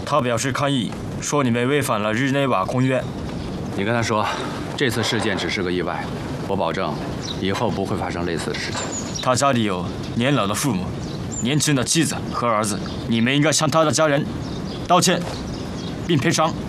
他表示抗议，说你们违反了日内瓦公约。 你跟他说，这次事件只是个意外，我保证以后不会发生类似的事情。 他家里有年老的父母、年轻的妻子和儿子，你们应该向他的家人道歉，并赔偿。